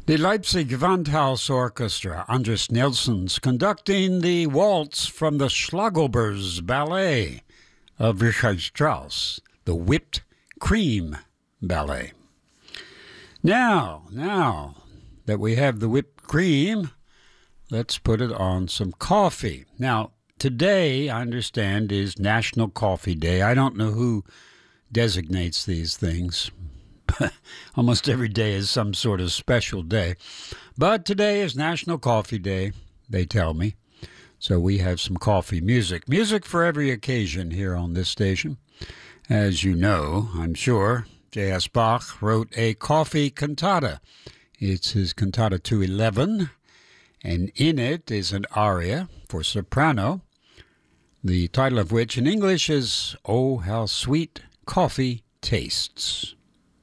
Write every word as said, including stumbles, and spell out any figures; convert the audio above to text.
The Leipzig Gewandhaus Orchestra, Andris Nelsons, conducting the waltz from the Schlagelbers Ballet of Richard Strauss, the Whipped Cream Ballet. Now, now that we have the whipped cream, let's put it on some coffee. Now, today, I understand, is National Coffee Day. I don't know who designates these things. Almost every day is some sort of special day. But today is National Coffee Day, they tell me. So we have some coffee music. Music for every occasion here on this station. As you know, I'm sure, J S. Bach wrote a coffee cantata. It's his Cantata two eleven, and in it is an aria for soprano, the title of which in English is Oh, How Sweet Coffee Tastes.